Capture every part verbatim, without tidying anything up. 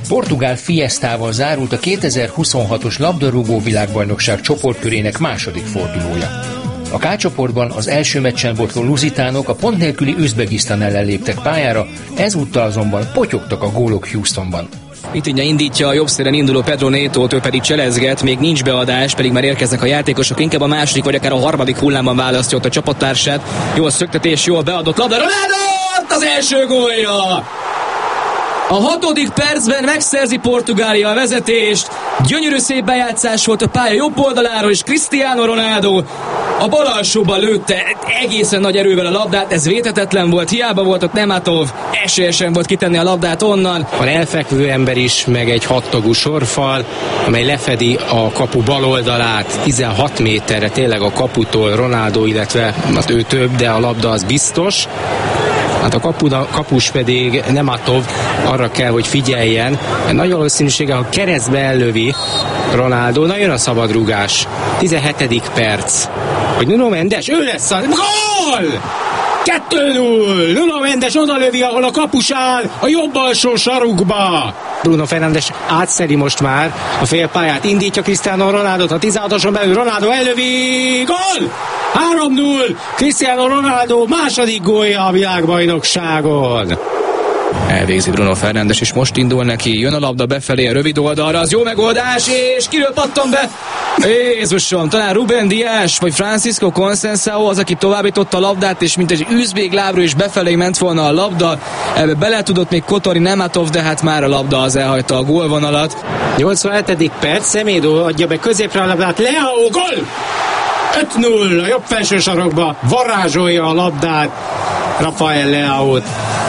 Portugál Fiestával zárult a kétezer-huszonhatos labdarúgó világbajnokság csoportkörének második fordulója. A K-csoportban az első meccsen botló luzitánok a pont nélküli Üzbegisztán ellen léptek pályára, ezúttal azonban potyogtak a gólok Houstonban. Vitinha indítja a jobb szélen induló Pedro Netót, ő pedig cselezget, még nincs beadás, pedig már érkeznek a játékosok, inkább a második vagy akár a harmadik hullámban választja ott a csapattársát. Jól szöktetés, jól beadott labda, Ronaldo! Az első gólja! A hatodik percben megszerzi Portugália a vezetést, gyönyörű szép bejátszás volt a pálya jobb oldaláról, és Cristiano Ronaldo a bal alsóban lőtte egészen nagy erővel a labdát, ez vétetetlen volt, hiába volt ott Nematov, esélyesen volt kitenni a labdát onnan. Van elfekvő ember is, meg egy hattagú sorfal, amely lefedi a kapu bal oldalát tizenhat méterre tényleg a kaputól Ronaldo, illetve hát ő több, de a labda az biztos. Hát a kapuda, kapus pedig Nematov arra kell, hogy figyeljen. Nagy valószínűséggel, ha keresztbe ellövi Ronaldo, na jön a szabadrugás. tizenhetedik perc. Hogy Nuno Mendes, ő lesz a... Gól! kettő null! Nuno Mendes odalövi, ahol a kapus áll, a jobb alsó sarukba. Bruno Fernandes átszedi most már a félpályát, indítja Cristiano Ronaldot, a tizenhatoson belül Ronaldo ellövi, gól! három null! Cristiano Ronaldo második gólja a világbajnokságon. Elvégzi Bruno Fernandes, és most indul neki, jön a labda befelé a rövid oldalra, az jó megoldás, és kiről pattan be? Jézusom, talán Ruben Dias, vagy Francisco Conceição az, aki továbbította a labdát, és mint egy üzbég lábról is befelé ment volna a labda. Ebbe bele tudott még Kotori Nematov, de hát már a labda az elhagyta a gólvonalat. nyolcvanhetedik perc, Semedo adja be középre a labdát, Leao, gól! öt null, a jobb felső sarokba varázsolja a labdát Rafael Leao-t.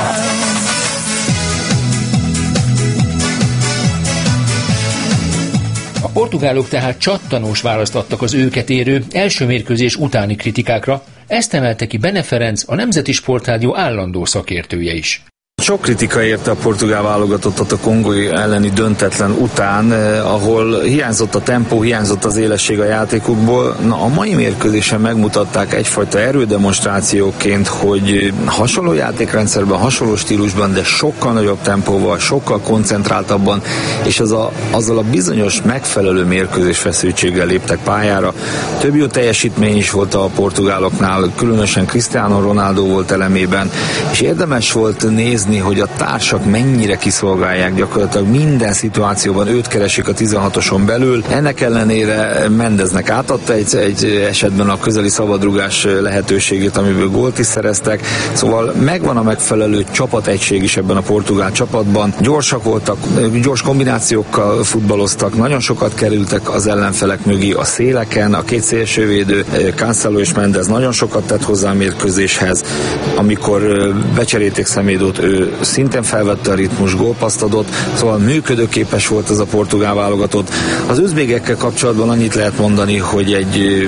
A portugálok tehát csattanós választ adtak az őket érő első mérkőzés utáni kritikákra, ezt emelte ki Bene Ferenc, a Nemzeti Sportrádió állandó szakértője is. Sok kritika érte a portugál válogatottat a kongói elleni döntetlen után, eh, ahol hiányzott a tempó, hiányzott az élesség a játékukból. Na, a mai mérkőzésen megmutatták egyfajta erődemonstrációként, hogy hasonló játékrendszerben, hasonló stílusban, de sokkal nagyobb tempóval, sokkal koncentráltabban, és az a, azzal a bizonyos megfelelő mérkőzés feszültséggel léptek pályára. Több jó teljesítmény is volt a portugáloknál, különösen Cristiano Ronaldo volt elemében, és érdemes volt nézni, hogy a társak mennyire kiszolgálják gyakorlatilag minden szituációban, őt keresik a tizenhatoson belül. Ennek ellenére Mendeznek átadta egy, egy esetben a közeli szabadrugás lehetőségét, amiből gólt is szereztek. Szóval megvan a megfelelő csapategység is ebben a portugál csapatban. Gyorsak voltak, gyors kombinációkkal futballoztak, nagyon sokat kerültek az ellenfelek mögé a széleken, a két szélsővédő, Cancelo és Mendez nagyon sokat tett hozzá a mérkőzéshez. Amikor becserélték Semédót, ő szintén felvette a ritmus, gólpaszt adott, szóval működőképes volt ez a portugál válogatott. Az üzbégekkel kapcsolatban annyit lehet mondani, hogy egy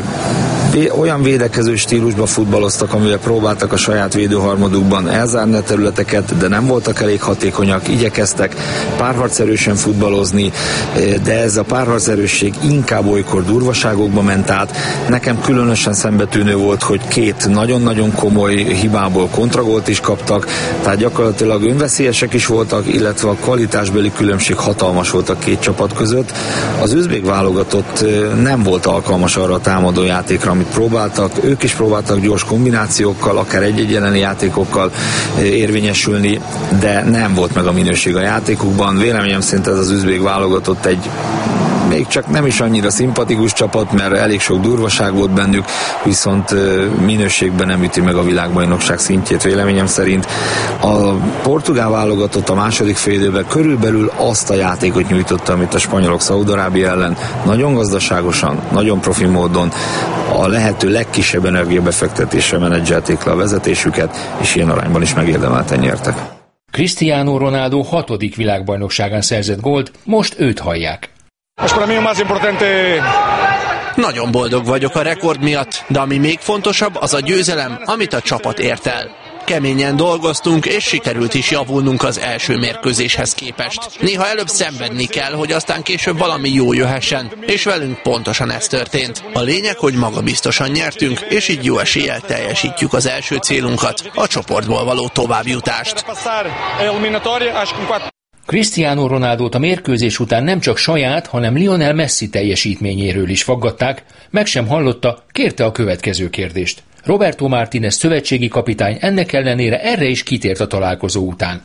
olyan védekező stílusban futballoztak, amivel próbáltak a saját védőharmadukban elzárni a területeket, de nem voltak elég hatékonyak, igyekeztek párharcerősen futballozni, de ez a párharcerősség inkább olykor durvaságokba ment át. Nekem különösen szembetűnő volt, hogy két nagyon-nagyon komoly hibából kontragolt is kaptak, tehát gyakorlatilag önveszélyesek is voltak, illetve a kvalitásbeli különbség hatalmas volt a két csapat között. Az üzbég válogatott nem volt alkalmas arra a támadó játékra, amit próbáltak. Ők is próbáltak gyors kombinációkkal, akár egy-egy elleni játékokkal érvényesülni, de nem volt meg a minőség a játékukban. Véleményem szerint ez az üzbég válogatott egy még csak nem is annyira szimpatikus csapat, mert elég sok durvaság volt bennük, viszont minőségben nem üti meg a világbajnokság szintjét véleményem szerint. A portugál válogatott a második fél időben körülbelül azt a játékot nyújtotta, amit a spanyolok Szaúd-Arábia ellen. Nagyon gazdaságosan, nagyon profi módon, a lehető legkisebb energiabefektetésre menedzselték le a vezetésüket, és ilyen arányban is megérdemelten nyertek. Cristiano Ronaldo hatodik világbajnokságán szerzett gólt, most őt hallják. Nagyon boldog vagyok a rekord miatt, de ami még fontosabb, az a győzelem, amit a csapat ért el. Keményen dolgoztunk, és sikerült is javulnunk az első mérkőzéshez képest. Néha előbb szenvedni kell, hogy aztán később valami jó jöhessen, és velünk pontosan ez történt. A lényeg, hogy magabiztosan nyertünk, és így jó eséllyel teljesítjük az első célunkat, a csoportból való továbbjutást. Cristiano Ronaldót a mérkőzés után nem csak saját, hanem Lionel Messi teljesítményéről is faggatták, meg sem hallotta, kérte a következő kérdést. Roberto Martínez szövetségi kapitány ennek ellenére erre is kitért a találkozó után.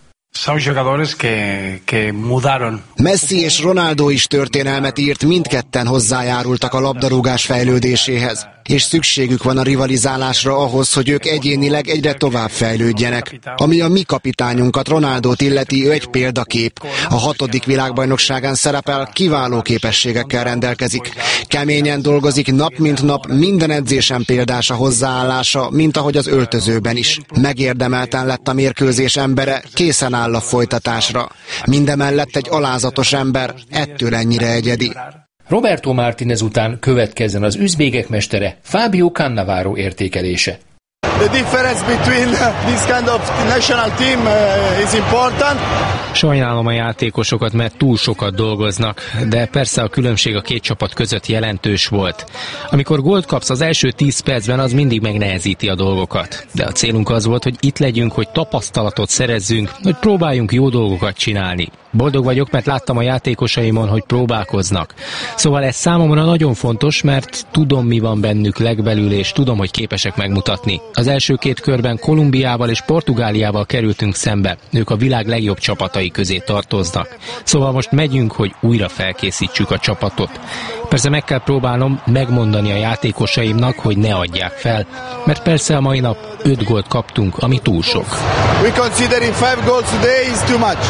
Messi és Ronaldo is történelmet írt, mindketten hozzájárultak a labdarúgás fejlődéséhez, és szükségük van a rivalizálásra ahhoz, hogy ők egyénileg egyre tovább fejlődjenek. Ami a mi kapitányunkat, Ronaldót illeti, ő egy példakép. A hatodik világbajnokságán szerepel, kiváló képességekkel rendelkezik. Keményen dolgozik nap mint nap, minden edzésen példás a hozzáállása, mint ahogy az öltözőben is. Megérdemelten lett a mérkőzés embere, készen áll a folytatásra. Mindemellett egy alázatos ember, ettől ennyire egyedi. Roberto Martínez után következzen az üzbégek mestere Fabio Cannavaro értékelése. The difference between this kind of national team is important. Sajnálom a játékosokat, mert túl sokat dolgoznak, de persze a különbség a két csapat között jelentős volt. Amikor gólt kapsz az első tíz percben, az mindig megnehezíti a dolgokat. De a célunk az volt, hogy itt legyünk, hogy tapasztalatot szerezzünk, hogy próbáljunk jó dolgokat csinálni. Boldog vagyok, mert láttam a játékosaimon, hogy próbálkoznak. Szóval ez számomra nagyon fontos, mert tudom, mi van bennük legbelül, és tudom, hogy képesek megmutatni. Az első két körben Kolumbiával és Portugáliával kerültünk szembe. Ők a világ legjobb csapatai közé tartoznak. Szóval most megyünk, hogy újra felkészítsük a csapatot. Persze meg kell próbálnom megmondani a játékosaimnak, hogy ne adják fel, mert persze a mai nap öt gólt kaptunk, ami túl sok. We considering five goals today is too much.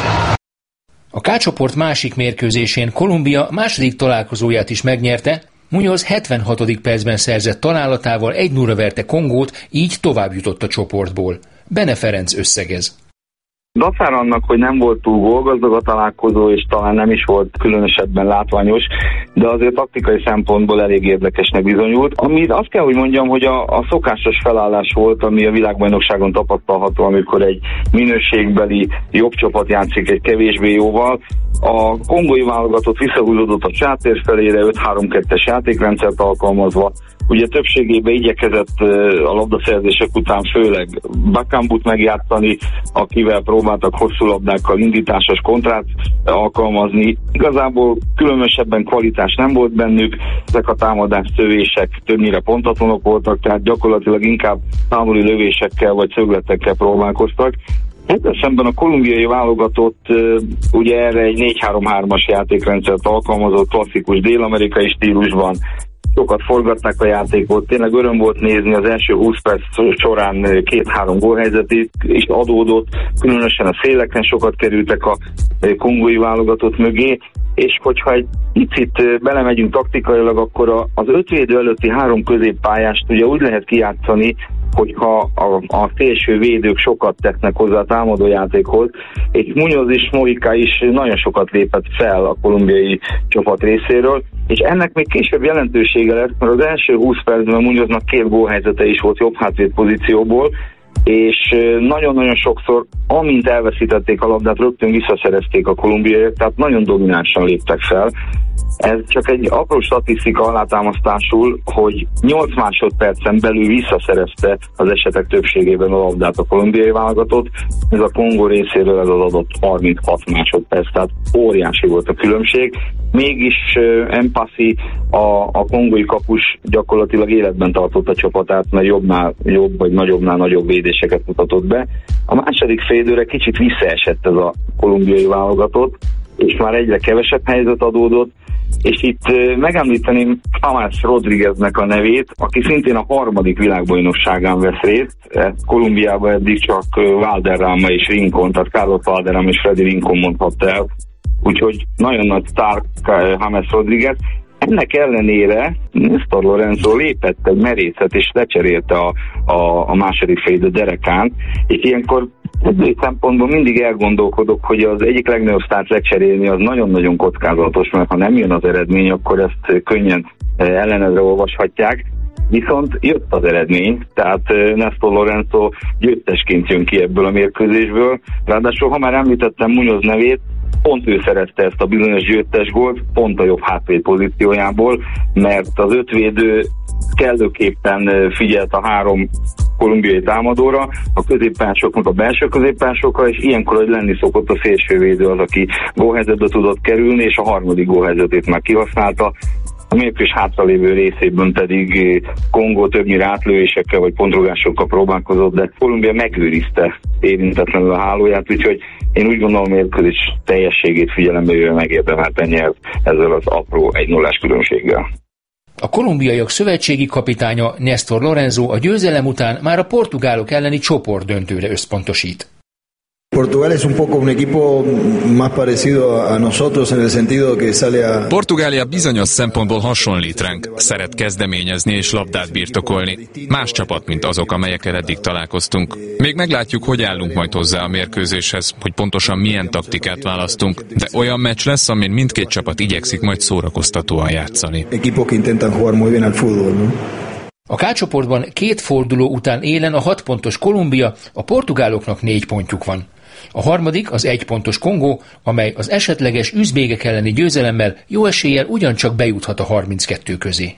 A K-csoport másik mérkőzésén Kolumbia második találkozóját is megnyerte, Muñoz hetvenhatodik percben szerzett találatával egy nulla verte Kongót, így tovább jutott a csoportból. Bene Ferenc összegez. Dacára annak, hogy nem volt túl gólgazdag a találkozó, és talán nem is volt különösebben látványos, de azért taktikai szempontból elég érdekesnek bizonyult. Amit azt kell, hogy mondjam, hogy a, a szokásos felállás volt, ami a világbajnokságon tapasztalható, amikor egy minőségbeli jobb csapat játszik egy kevésbé jóval. A kongói válogatott visszahúzódott a csátér felére, öt három kettes játékrendszert alkalmazva. Ugye többségében igyekezett a labdaszerzések után főleg Bakambut megjátszani, akivel próbáltak hosszú labdákkal indításos kontrát alkalmazni. Igazából különösebben kvalitás nem volt bennük, ezek a támadás szövések többnyire pontatlanok voltak, tehát gyakorlatilag inkább távoli lövésekkel vagy szögletekkel próbálkoztak. Ezzel szemben a kolumbiai válogatott ugye erre egy négy három hármas játékrendszert alkalmazott, klasszikus dél-amerikai stílusban. Sokat forgatták a játékot, tényleg öröm volt nézni, az első húsz perc során két-három gólhelyzet is adódott, különösen a széleken sokat kerültek a kongói válogatott mögé, és hogyha egy picit belemegyünk taktikailag, akkor az ötvédő előtti három középpályást ugye úgy lehet kijátszani, hogyha a, a szélső védők sokat tesznek hozzá a támadójátékhoz, és Muñoz és Mojica is nagyon sokat lépett fel a kolumbiai csapat részéről, és ennek még később jelentősége lett, mert az első húsz percben Muñoznak két gólhelyzete is volt jobb hátvéd pozícióból, és nagyon-nagyon sokszor, amint elveszítették a labdát, rögtön visszaszerezték a kolumbiaiak, tehát nagyon dominánsan léptek fel. Ez csak egy apró statisztika alátámasztásul, hogy nyolc másodpercen belül visszaszerezte az esetek többségében a labdát a kolumbiai válogatott. Ez a Kongó részéről ez az adott harminchat másodperc, tehát óriási volt a különbség. Mégis uh, Mpassi, a, a kongói kapus gyakorlatilag életben tartott a csapatát, mert jobbnál jobb vagy nagyobbnál nagyobb védéseket mutatott be. A második félidőre kicsit visszaesett ez a kolumbiai válogatott, és már egyre kevesebb helyzet adódott, és itt megemlíteném James Rodrigueznek a nevét, aki szintén a harmadik világbajnokságán vesz részt. Ezt Kolumbiában eddig csak Valderrama és Rincon, tehát Carlos Valderrama és Freddy Rincon mondhatta el. Úgyhogy nagyon nagy sztár James Rodriguez. Ennek ellenére Néstor Lorenzo lépett egy merészet és lecserélte a, a, a második félidő derekán, és ilyenkor ebből szempontból mindig elgondolkodok, hogy az egyik legnagyobb sztárt lecserélni az nagyon-nagyon kockázatos, mert ha nem jön az eredmény, akkor ezt könnyen ellenedre olvashatják. Viszont jött az eredmény, tehát Néstor Lorenzo győztesként jön ki ebből a mérkőzésből. Ráadásul, ha már említettem Muñoz nevét, pont ő szerezte ezt a bizonyos győztes gólt, pont a jobb hátvéd pozíciójából, mert az ötvédő kellőképpen figyelt a három kolumbiai támadóra, a középpásoknak a belső középpásokra, és ilyenkor, hogy lenni szokott a szélsővédő az, aki gólhelyzetbe tudott kerülni, és a harmadik gólhelyzetét már kihasználta. A mérkőzés hátralévő részében pedig Kongó többnyire átlövésekkel vagy pontrugásokkal próbálkozott, de Kolumbia megőrizte érintetlenül a hálóját, úgyhogy én úgy gondolom, a mérkőzés teljességét figyelembe véve megérdemelten nyert ezzel az apró egy nullás különbséggel. A kolumbiaiak szövetségi kapitánya Néstor Lorenzo a győzelem után már a portugálok elleni csoportdöntőre összpontosít. Portugal es un poco un equipo más parecido a nosotros en el sentido que sale a... Portugália bizonyos szempontból hasonlít ránk, szeret kezdeményezni és labdát birtokolni. Más csapat, mint azok, amelyekkel eddig találkoztunk. Még meglátjuk, hogy állunk majd hozzá a mérkőzéshez, hogy pontosan milyen taktikát választunk, de olyan meccs lesz, amin mindkét csapat igyekszik majd szórakoztatóan játszani. Equipos que intentan jugar muy bien al fútbol, ¿no? A K-csoportban két forduló után élen a hat pontos Kolumbia, a portugáloknak négy pontjuk van. A harmadik az egy pontos Kongó, amely az esetleges üzbégek elleni győzelemmel jó eséllyel ugyancsak bejuthat a harminckettő közé.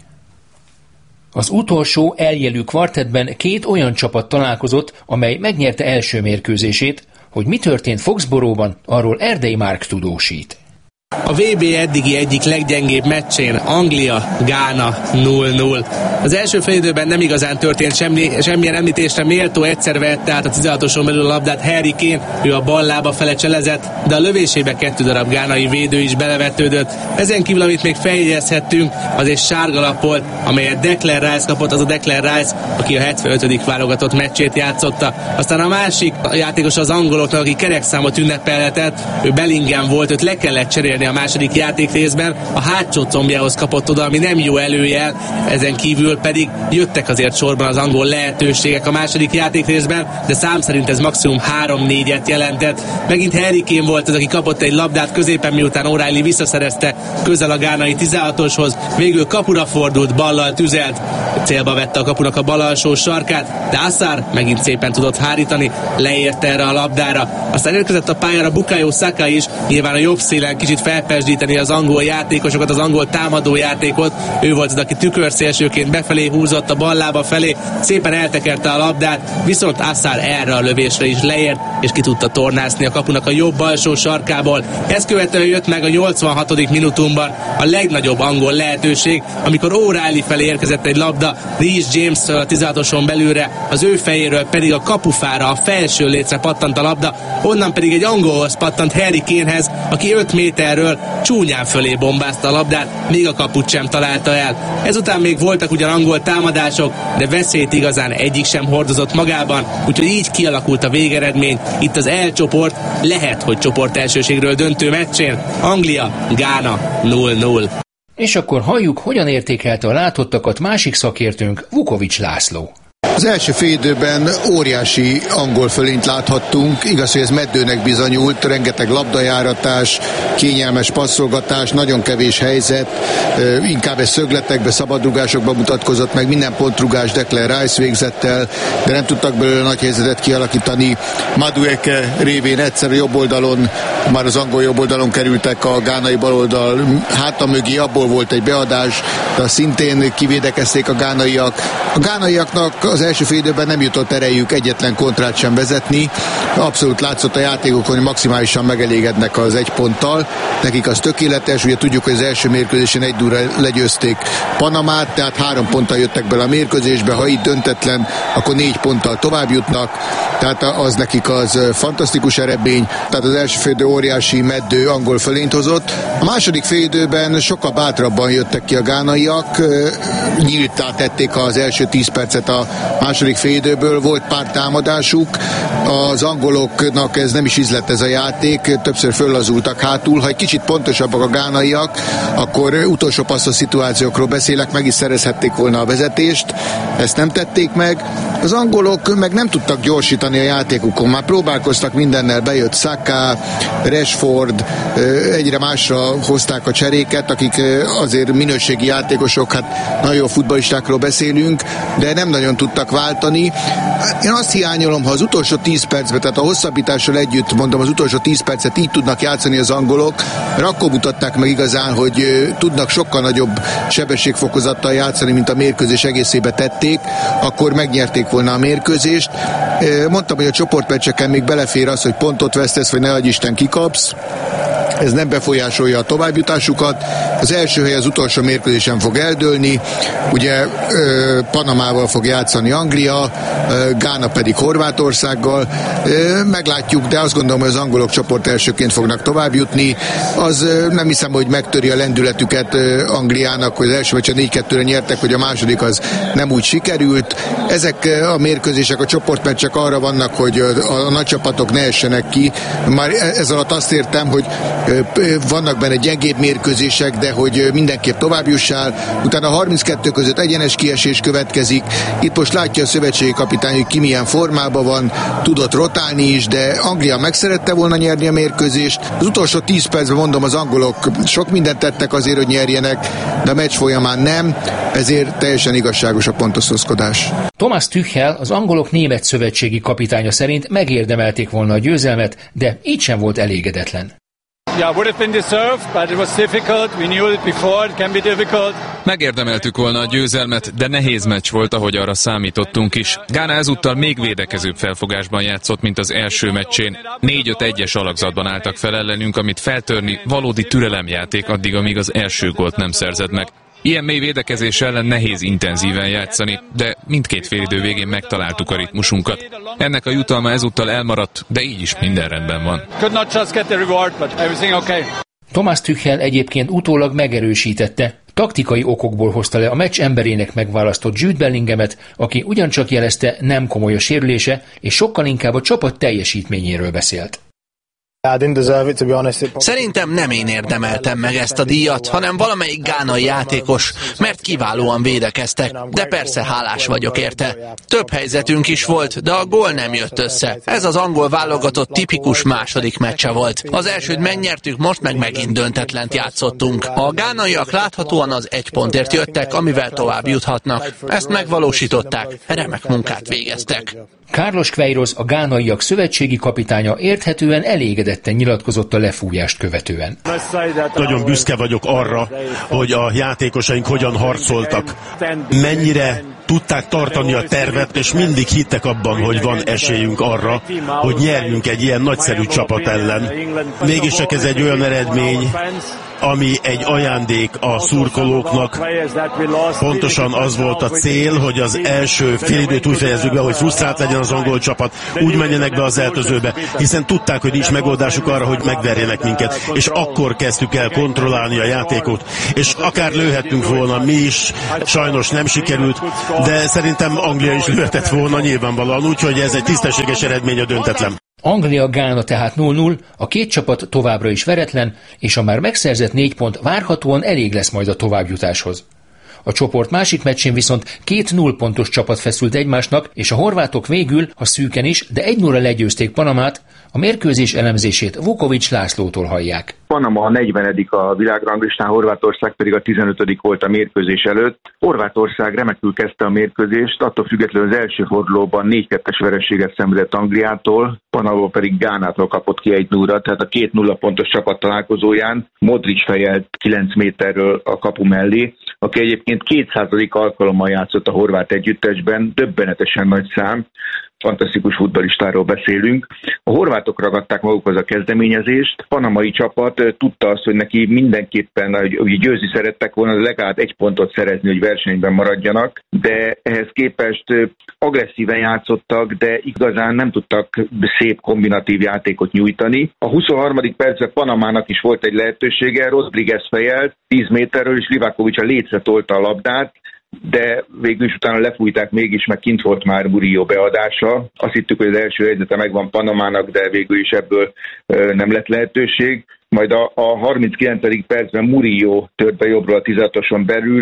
Az utolsó eljelű kvartettben két olyan csapat találkozott, amely megnyerte első mérkőzését. Hogy mi történt Foxboróban, arról Erdei Márk tudósít. A vé bé eddigi egyik leggyengébb meccsén Anglia-Gána null null. Az első félidőben nem igazán történt semmi, semmilyen említésre méltó, egyszer vette át a tizenhatoson belül a labdát Harry Kane, ő a bal lába fele cselezett, de a lövésébe kettő darab gánai védő is belevetődött. Ezen kívül, amit még feljegyezhettünk, az egy sárgalap volt, amelyet Declan Rice kapott, az a Declan Rice, aki a hetvenötödik válogatott meccsét játszotta. Aztán a másik a játékos az angoloknak, aki kerekszámot ünnepelhetett, ő Bellingham volt, őt le kellett cserélni a második játék részben, a hátsó combjához kapott oda, ami nem jó előjel, ezen kívül pedig jöttek azért sorban az angol lehetőségek a második játék részben, de szám szerint ez maximum három-négyet jelentett. Megint Harry Kane volt az, aki kapott egy labdát középen, miután O'Reilly visszaszerezte közel a gánai tizenhatoshoz, végül kapura fordult, ballal tüzelt, célba vette a kapunak a bal alsó sarkát, de Assar megint szépen tudott hárítani, leért erre a labdára. Aztán érkezett a pályára Bukayo Saka is, nyilván a jobb szélen kicsit felpesdíteni az angol játékosokat, az angol támadó játékot. Ő volt az, aki tükörszélsőként befelé húzott a ballába felé, szépen eltekerte a labdát, viszont Assar erre a lövésre is leért, és ki tudta tornászni a kapunak a jobb alsó sarkából. Ezt követően jött meg a nyolcvanhatodik minutumban a legnagyobb angol lehetőség, amikor O'Reilly felé érkezett egy labda Reece James-től a tizenhatoson belülre, az ő fejéről pedig a kapufára, a felső létre pattant a labda, onnan pedig egy angolhoz pattant Harry Kanehez, aki öt méterről csúnyán fölé bombázta a labdát, még a kaput sem találta el. Ezután még voltak ugyan angol támadások, de veszélyt igazán egyik sem hordozott magában, úgyhogy így kialakult a végeredmény. Itt az E csoport, lehet, hogy csoport elsőségről döntő meccsén. Anglia-Gána null null. És akkor halljuk, hogyan értékelte a látottakat másik szakértőnk, Vukovics László. Az első félidőben óriási angol fölényt láthattunk, igaz, hogy ez meddőnek bizonyult, rengeteg labdajáratás, kényelmes passzolgatás, nagyon kevés helyzet, inkább egy szögletekbe, szabadrugásokba mutatkozott meg, minden pontrugás Declan Rice végzett el, de nem tudtak belőle nagy helyzetet kialakítani. Madueke révén egyszer a jobb oldalon, már az angol jobb oldalon kerültek a gánai baloldal háta mögé, abból volt egy beadás, de szintén kivédekezték a gánaiak. A gánaiaknak az első fél időben nem jutott erejük egyetlen kontrát sem vezetni. Abszolút látszott a játékokon, hogy maximálisan megelégednek az egy ponttal. Nekik az tökéletes, ugye tudjuk, hogy az első mérkőzésen egy dúra legyőzték Panamát, tehát három ponttal jöttek bele a mérkőzésbe, ha itt döntetlen, akkor négy ponttal tovább jutnak, tehát az nekik az fantasztikus eredmény. Tehát az első fél idő óriási meddő angol fölényt hozott. A második fél időben sokkal bátrabban jöttek ki a gánaiak, nyíltá tették az első tíz percet a második félidőből, volt pár támadásuk, az angoloknak ez nem is ízlett ez a játék, többször föllazultak hátul, ha egy kicsit pontosabbak a gánaiak, akkor utolsó passzos szituációkról beszélek, meg is szerezhették volna a vezetést, ezt nem tették meg. Az angolok meg nem tudtak gyorsítani a játékukon, már próbálkoztak mindennel, bejött Saka, Rashford, egyre másra hozták a cseréket, akik azért minőségi játékosok, hát nagyon jó futballistákról beszélünk, de nem nagyon tudtak váltani. Én azt hiányolom, ha az utolsó tíz percben, tehát a hosszabbítással együtt, mondom, az utolsó tíz percet így tudnak játszani az angolok, akkor mutatták meg igazán, hogy tudnak sokkal nagyobb sebességfokozattal játszani, mint a mérkőzés egészébe tették, akkor megnyerték volna a mérkőzést. Mondtam, hogy a csoportmeccseken még belefér az, hogy pontot vesztesz, vagy ne adj Isten kikapsz. Ez nem befolyásolja a továbbjutásukat. Az első hely az utolsó mérkőzésen fog eldőlni. Ugye Panamával fog játszani Anglia, Gána pedig Horvátországgal. Meglátjuk, de azt gondolom, hogy az angolok csoport elsőként fognak továbbjutni. Az nem hiszem, hogy megtöri a lendületüket Angliának, hogy az első meccsen négy kettőre nyertek, hogy a második az nem úgy sikerült. Ezek a mérkőzések, a csoportmeccsek arra vannak, hogy a nagy csapatok ne essenek ki. Már ez alatt azt értem, hogy vannak benne gyengébb mérkőzések, de hogy mindenképp továbbjussál. Utána a harminckettő között egyenes kiesés következik. Itt most látja a szövetségi kapitány, hogy ki milyen formában van, tudott rotálni is, de Anglia meg szerette volna nyerni a mérkőzést. Az utolsó tíz percben mondom, az angolok sok mindent tettek azért, hogy nyerjenek, de a meccs folyamán nem, ezért teljesen igazságos a pontosztozkodás. Thomas Tuchel, az angolok német szövetségi kapitánya szerint megérdemelték volna a győzelmet, de így sem volt elégedetlen. Megérdemeltük volna a győzelmet, de nehéz meccs volt, ahogy arra számítottunk is. Gána ezúttal még védekezőbb felfogásban játszott, mint az első meccsén. négy-öt egyes alakzatban álltak fel ellenünk, amit feltörni valódi türelemjáték addig, amíg az első gólt nem szerzed meg. Ilyen mély védekezés ellen nehéz intenzíven játszani, de mindkét félidő végén megtaláltuk a ritmusunkat. Ennek a jutalma ezúttal elmaradt, de így is minden rendben van. Thomas Tuchel egyébként utólag megerősítette, taktikai okokból hozta le a meccs emberének megválasztott Jude Bellinghamet, aki ugyancsak jelezte, nem komoly a sérülése, és sokkal inkább a csapat teljesítményéről beszélt. Szerintem nem én érdemeltem meg ezt a díjat, hanem valamelyik gánai játékos, mert kiválóan védekeztek, de persze hálás vagyok érte. Több helyzetünk is volt, de a gól nem jött össze. Ez az angol válogatott tipikus második meccse volt. Az elsőt megnyertük, most meg megint döntetlent játszottunk. A gánaiak láthatóan az egy pontért jöttek, amivel tovább juthatnak. Ezt megvalósították, remek munkát végeztek. Carlos Queiroz, a gánaiak szövetségi kapitánya érthetően elégedetten nyilatkozott a lefújást követően. Nagyon büszke vagyok arra, hogy a játékosaink hogyan harcoltak, mennyire tudták tartani a tervet, és mindig hittek abban, hogy van esélyünk arra, hogy nyerjünk egy ilyen nagyszerű csapat ellen. Mégis csak ez egy olyan eredmény, ami egy ajándék a szurkolóknak. Pontosan az volt a cél, hogy az első félidőt úgy fejezzük be, hogy frusztrált legyen az angol csapat, úgy menjenek be az öltözőbe, hiszen tudták, hogy nincs megoldásuk arra, hogy megverjenek minket, és akkor kezdtük el kontrollálni a játékot, és akár lőhettünk volna mi is, sajnos nem sikerült, de szerintem Anglia is lőhetett volna nyilvánvalóan, úgyhogy ez egy tisztességes eredmény a döntetlen. Anglia-Gána tehát null null, a két csapat továbbra is veretlen, és a már megszerzett négy pont várhatóan elég lesz majd a továbbjutáshoz. A csoport másik meccsén viszont két null pontos csapat feszült egymásnak, és a horvátok végül, ha szűken is, de egy nullra legyőzték Panamát. A mérkőzés elemzését Vukovics Lászlótól hallják. Panama a negyvenedik a világranglistán, Horvátország pedig a tizenötödik volt a mérkőzés előtt. Horvátország remekül kezdte a mérkőzést, attól függetlenül az első fordulóban négy kettes vereséget szenvedett Angliától, Panama pedig Gánától kapott ki egy nullra, tehát a két nulla pontos csapat találkozóján Modric fejelt kilenc méterről a kapu mellé, aki egyébként kétszázadik alkalommal játszott a horvát együttesben, döbbenetesen nagy szám. Fantasztikus futballistáról beszélünk. A horvátok ragadták magukhoz a kezdeményezést. Panamai csapat tudta azt, hogy neki mindenképpen, hogy győzni szerettek volna, legalább egy pontot szerezni, hogy versenyben maradjanak, de ehhez képest agresszíven játszottak, de igazán nem tudtak szép kombinatív játékot nyújtani. A huszonharmadik percben Panamának is volt egy lehetősége, Rodriguez fejelt tíz méterről, és Livakovic a lécre tolta a labdát, de végül is utána lefújták mégis, meg kint volt már Murillo beadása. Azt hittük, hogy az első helyzete megvan Panamának, de végül is ebből nem lett lehetőség. Majd a, a harminckilencedik percben Murillo tört be jobbról a tizenhatoson belülre,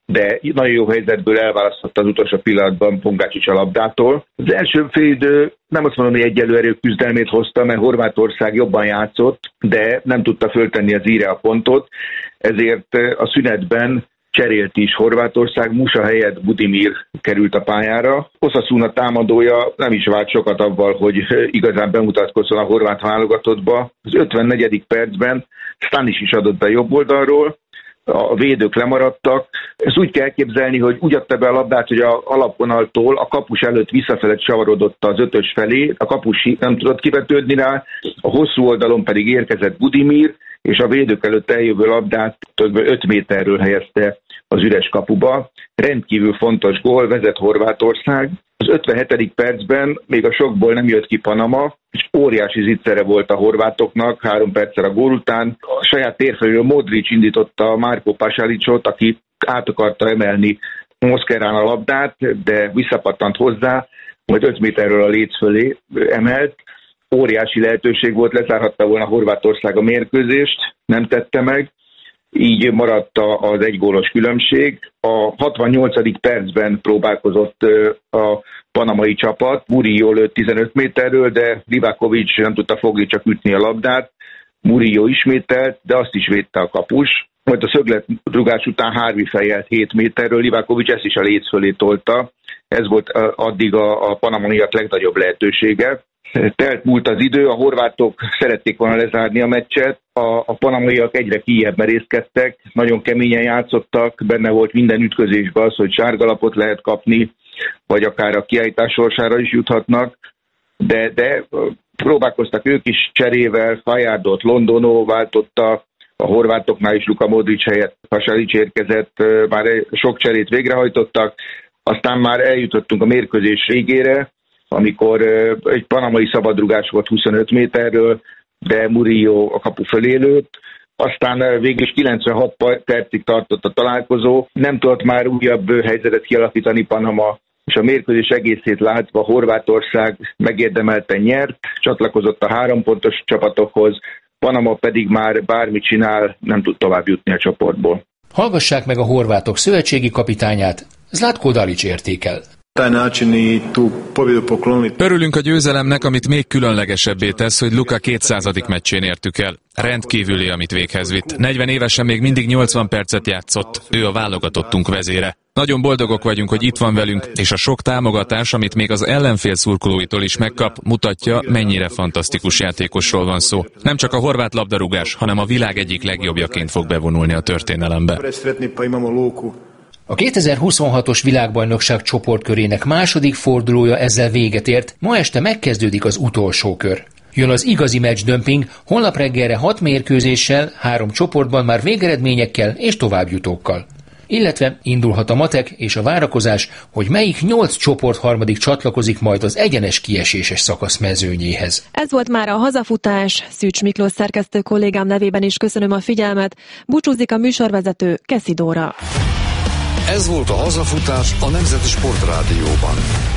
de nagyon jó helyzetből elválasztotta az utolsó pillanatban Pongácsics a labdától. Az első félidő nem azt mondom, hogy egyenlő erő küzdelmét hozta, mert Horvátország jobban játszott, de nem tudta föltenni az íre a pontot, ezért a szünetben cserélt is Horvátország, Musa helyett Budimir került a pályára. Osasuna támadója nem is vált sokat avval, hogy igazán bemutatkozzon a horvát válogatottba. Az ötvennegyedik percben Stanis is adott be jobb oldalról, a védők lemaradtak. Ezt úgy kell elképzelni, hogy úgy adta be a labdát, hogy a alapvonaltól a kapus előtt visszafelett savarodott az ötös felé, a kapus nem tudott kivetődni rá, a hosszú oldalon pedig érkezett Budimir, és a védők előtt eljövő labdát kb. öt méterről helyezte az üres kapuba. Rendkívül fontos gól, vezet Horvátország. Az ötvenhetedik percben még a sokból nem jött ki Panama, és óriási zicsere volt a horvátoknak három perccel a gól után. A saját térfelől Modric indította Marko Pasalicsot, aki át akarta emelni Mosquerán a labdát, de visszapattant hozzá, majd öt méterről a léc fölé emelt. Óriási lehetőség volt, lezárhatta volna Horvátország a mérkőzést, nem tette meg. Így maradt az egygólos különbség. A hatvannyolcadik percben próbálkozott a panamai csapat. Murillo lőtt tizenöt méterről, de Livakovic nem tudta fogni, csak ütni a labdát. Murillo ismételt, de azt is védte a kapus. Majd a szögletrugás után Harvey fejelt hét méterről, Livakovic ezt is a léc fölé tolta. Ez volt addig a, a panamaiak legnagyobb lehetősége. Telt múlt az idő, a horvátok szerették volna lezárni a meccset, a, a panamaiak egyre kijebb merészkedtek, nagyon keményen játszottak, benne volt minden ütközésben az, hogy sárgalapot lehet kapni, vagy akár a kiállítás sorsára is juthatnak, de, de próbálkoztak ők is cserével, Fajardot Londono váltotta, a horvátoknál is Luka Modric helyett Pasalic érkezett, már sok cserét végrehajtottak, aztán már eljutottunk a mérkőzés végére, amikor egy panamai szabadrugás volt huszonöt méterről, de Murillo a kapu fölé lőtt. Aztán végül is kilencvenhat percig tartott a találkozó, nem tudott már újabb helyzetet kialakítani Panama, és a mérkőzés egészét látva Horvátország megérdemelten nyert, csatlakozott a három pontos csapatokhoz, Panama pedig már bármit csinál, nem tud tovább jutni a csoportból. Hallgassák meg a horvátok szövetségi kapitányát, Zlatko Dalic értékel. Örülünk a győzelemnek, amit még különlegesebbé tesz, hogy Luka kétszázadik meccsén értük el. Rendkívüli, amit véghez vitt. negyven évesen még mindig nyolcvan percet játszott. Ő a válogatottunk vezére. Nagyon boldogok vagyunk, hogy itt van velünk, és a sok támogatás, amit még az ellenfél szurkolóitól is megkap, mutatja, mennyire fantasztikus játékosról van szó. Nem csak a horvát labdarúgás, hanem a világ egyik legjobbjaként fog bevonulni a történelembe. A kétezer-huszonhatos világbajnokság csoportkörének második fordulója ezzel véget ért, ma este megkezdődik az utolsó kör. Jön az igazi matchdömping, holnap reggelre hat mérkőzéssel, három csoportban már végeredményekkel és továbbjutókkal. Illetve indulhat a matek és a várakozás, hogy melyik nyolc csoport harmadik csatlakozik majd az egyenes kieséses szakasz mezőnyéhez. Ez volt már a hazafutás. Szűcs Miklós szerkesztő kollégám nevében is köszönöm a figyelmet. Búcsúzik a műsorvezető Keszi Dóra. Ez volt a hazafutás a Nemzeti Sportrádióban.